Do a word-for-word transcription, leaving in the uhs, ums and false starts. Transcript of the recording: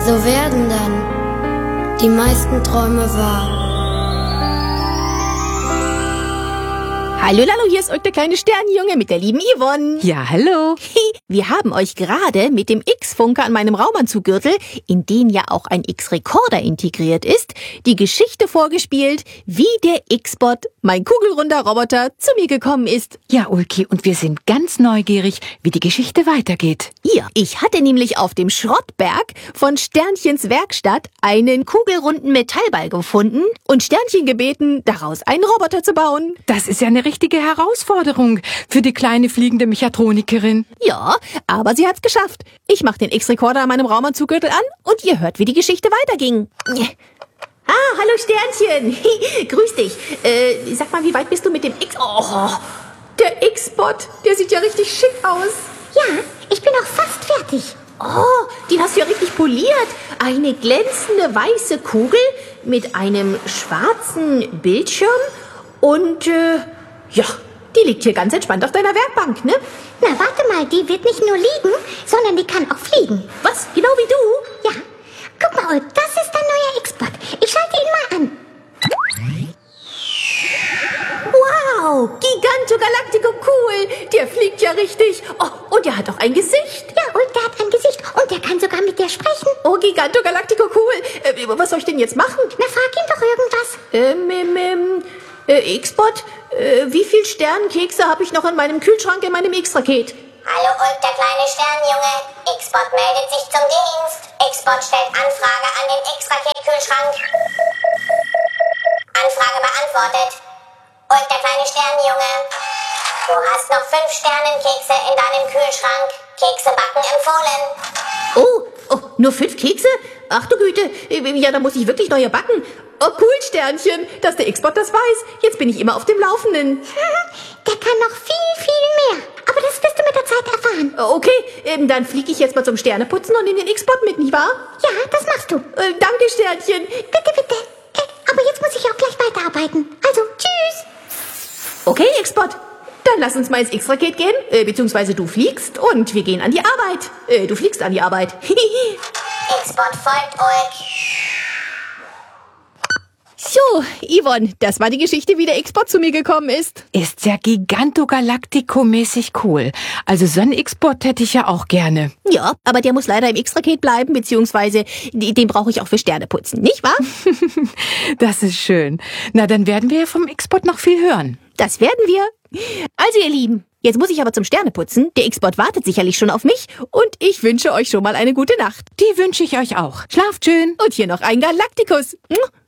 So werden dann die meisten Träume wahr. Hallo, hallo, hier ist euch der kleine Sternenjunge mit der lieben Yvonne. Ja, hallo. Wir haben euch gerade mit dem X-Funker an meinem Raumanzuggürtel, in den ja auch ein X-Rekorder integriert ist, die Geschichte vorgespielt, wie der X-Bot, mein kugelrunder Roboter, zu mir gekommen ist. Ja, Ulki, und wir sind ganz neugierig, wie die Geschichte weitergeht. Ja, ich hatte nämlich auf dem Schrottberg von Sternchens Werkstatt einen kugelrunden Metallball gefunden und Sternchen gebeten, daraus einen Roboter zu bauen. Das ist ja eine richtige Herausforderung für die kleine fliegende Mechatronikerin. Ja, aber sie hat's geschafft. Ich mach den X-Rekorder an meinem Raumanzuggürtel an und ihr hört, wie die Geschichte weiterging. Ah, hallo Sternchen. Grüß dich. Äh, sag mal, wie weit bist du mit dem X... Oh, der X-Bot, der sieht ja richtig schick aus. Ja, ich bin auch fast fertig. Oh, den hast du ja richtig poliert. Eine glänzende weiße Kugel mit einem schwarzen Bildschirm und, äh, ja, die liegt hier ganz entspannt auf deiner Werkbank, ne? Na, warte mal, die wird nicht nur liegen, sondern die kann auch fliegen. Was? Genau wie du? Ja. Guck mal, Ulf, das ist dein neuer X-Bot. Ich schalte ihn mal an. Wow, Giganto Galactico cool. Der fliegt ja richtig. Oh, und der hat auch ein Gesicht. Ja, und der hat ein Gesicht und der kann sogar mit dir sprechen. Oh, Giganto Galactico cool. Äh, was soll ich denn jetzt machen? Na, frag ihn doch irgendwas. Ähm, ähm, ähm, äh, X-Bot, äh, wie viel Sternenkekse habe ich noch in meinem Kühlschrank in meinem X-Raket? Hallo Ulf, der kleine Sternenjunge. X-Bot meldet sich zum Dienst. X-Bot stellt Anfrage an den X-Raket-Kühlschrank. Anfrage beantwortet. Ulf, der kleine Sternenjunge. Du hast noch fünf Sternenkekse in deinem Kühlschrank. Kekse backen empfohlen. Oh, oh, nur fünf Kekse? Ach du Güte, ja, da muss ich wirklich neue backen. Oh, cool, Sternchen, dass der X-Bot das weiß. Jetzt bin ich immer auf dem Laufenden. Der kann noch viel, viel mehr. Aber das wirst du mit der Zeit erfahren. Okay, ähm, dann fliege ich jetzt mal zum Sterneputzen und nehme den X-Bot mit, nicht wahr? Ja, das machst du. Äh, danke, Sternchen. Bitte, bitte. Äh, aber jetzt muss ich auch gleich weiterarbeiten. Also, tschüss. Okay, X-Bot. Dann lass uns mal ins X-Raket gehen, äh, beziehungsweise du fliegst und wir gehen an die Arbeit. Äh, du fliegst an die Arbeit. X-Bot folgt Ulf. So, Yvonne, das war die Geschichte, wie der X-Bot zu mir gekommen ist. Ist ja Giganto-Galactico-mäßig cool. Also so einen X-Bot hätte ich ja auch gerne. Ja, aber der muss leider im X-Raket bleiben, beziehungsweise den brauche ich auch für Sterneputzen, nicht wahr? Das ist schön. Na, dann werden wir vom X-Bot noch viel hören. Das werden wir. Also ihr Lieben, jetzt muss ich aber zum Sterneputzen. Der X-Bot wartet sicherlich schon auf mich und ich wünsche euch schon mal eine gute Nacht. Die wünsche ich euch auch. Schlaft schön. Und hier noch ein Galaktikus.